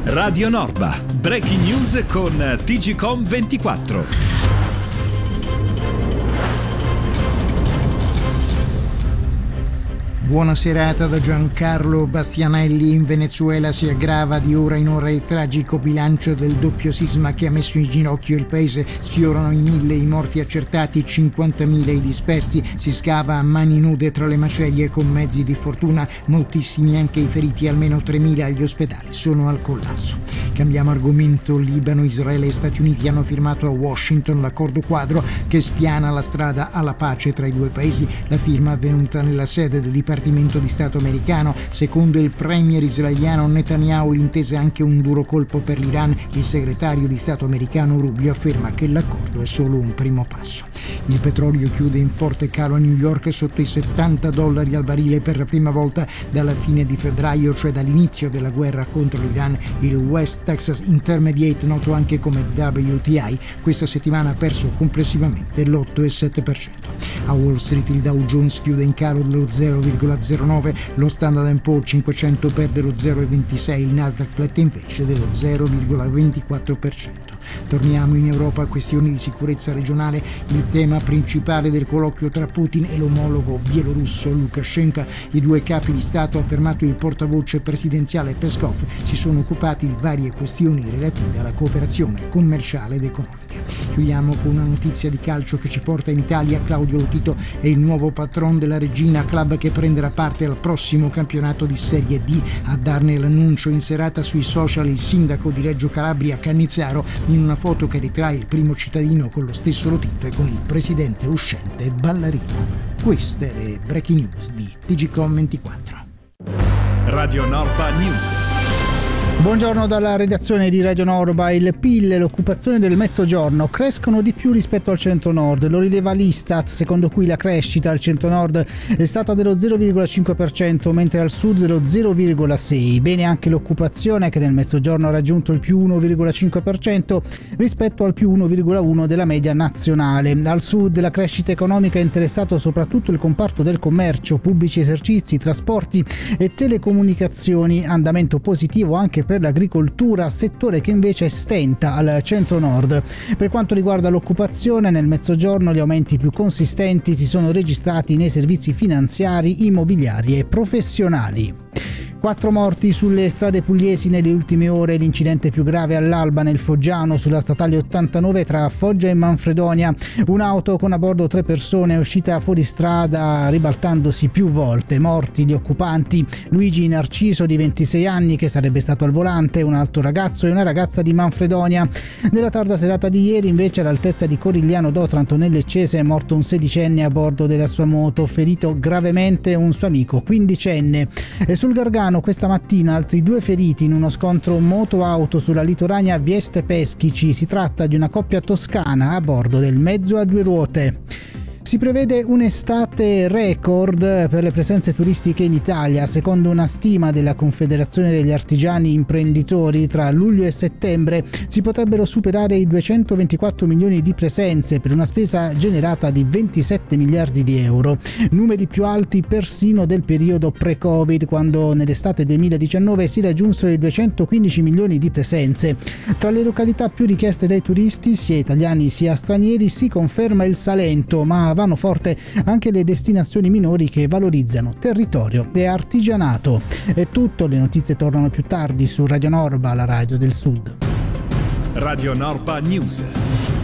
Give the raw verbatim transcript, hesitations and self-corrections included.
Radio Norba, breaking news con T G Com ventiquattro. Buona serata da Giancarlo Bastianelli. In Venezuela si aggrava di ora in ora il tragico bilancio del doppio sisma che ha messo in ginocchio il paese. Sfiorano i mille i morti accertati, cinquantamila i dispersi. Si scava a mani nude tra le macerie con mezzi di fortuna, moltissimi anche i feriti, almeno tremila agli ospedali sono al collasso. Cambiamo argomento. Libano, Israele e Stati Uniti hanno firmato a Washington l'accordo quadro che spiana la strada alla pace tra i due paesi. La firma è avvenuta nella sede del Dipartimento di Stato americano. Secondo il premier israeliano Netanyahu l'intesa è anche un duro colpo per l'Iran. Il segretario di Stato americano Rubio afferma che l'accordo è solo un primo passo. Il petrolio chiude in forte calo a New York sotto i settanta dollari al barile per la prima volta dalla fine di febbraio, cioè dall'inizio della guerra contro l'Iran. Il West Texas Intermediate, noto anche come W T I, questa settimana ha perso complessivamente l'otto virgola sette per cento. A Wall Street il Dow Jones chiude in calo dello zero virgola zero nove, lo Standard and Poor's cinquecento perde lo zero virgola ventisei, il Nasdaq flette invece dello zero virgola ventiquattro per cento. Torniamo in Europa a questioni di sicurezza regionale. Il tema principale del colloquio tra Putin e l'omologo bielorusso Lukashenko. I due capi di Stato, ha affermato il portavoce presidenziale Peskov, si sono occupati di varie questioni relative alla cooperazione commerciale ed economica. Chiudiamo con una notizia di calcio che ci porta in Italia. Claudio Lotito è il nuovo patron della Reggina, club che prenderà parte al prossimo campionato di Serie D. A darne l'annuncio in serata sui social il sindaco di Reggio Calabria Cannizzaro, in una foto che ritrae il primo cittadino con lo stesso Lotito e con il presidente uscente Ballarino. Queste le breaking news di T G Com ventiquattro. Radio Norba News. Buongiorno dalla redazione di Radio Norba. Il P I L e l'occupazione del Mezzogiorno crescono di più rispetto al Centro-Nord. Lo rileva l'Istat, secondo cui la crescita al Centro-Nord è stata dello zero virgola cinque per cento, mentre al Sud dello zero virgola sei per cento. Bene anche l'occupazione, che nel Mezzogiorno ha raggiunto il più uno virgola cinque per cento rispetto al più uno virgola uno per cento della media nazionale. Al Sud la crescita economica ha interessato soprattutto il comparto del commercio, pubblici esercizi, trasporti e telecomunicazioni. Andamento positivo anche per l'agricoltura, settore che invece stenta al centro-nord. Per quanto riguarda l'occupazione, nel Mezzogiorno gli aumenti più consistenti si sono registrati nei servizi finanziari, immobiliari e professionali. Quattro morti sulle strade pugliesi nelle ultime ore. L'incidente più grave all'alba nel Foggiano sulla statale ottantanove tra Foggia e Manfredonia. Un'auto con a bordo tre persone è uscita fuori strada ribaltandosi più volte. Morti gli occupanti: Luigi Narciso di ventisei anni, che sarebbe stato al volante, un altro ragazzo e una ragazza di Manfredonia. Nella tarda serata di ieri invece all'altezza di Corigliano d'Otranto nel Leccese è morto un sedicenne a bordo della sua moto, ferito gravemente un suo amico quindicenne. E sul Gargano questa mattina altri due feriti in uno scontro moto-auto sulla litoranea Vieste Peschici. Si tratta di una coppia toscana a bordo del mezzo a due ruote. Si prevede un'estate record per le presenze turistiche in Italia. Secondo una stima della Confederazione degli Artigiani Imprenditori, tra luglio e settembre si potrebbero superare i duecentoventiquattro milioni di presenze per una spesa generata di ventisette miliardi di euro. Numeri più alti persino del periodo pre-Covid, quando nell'estate duemiladiciannove si raggiunsero i duecentoquindici milioni di presenze. Tra le località più richieste dai turisti, sia italiani sia stranieri, si conferma il Salento, ma vanno forte anche le destinazioni minori che valorizzano territorio e artigianato. È tutto, le notizie tornano più tardi su Radio Norba, la radio del Sud. Radio Norba News.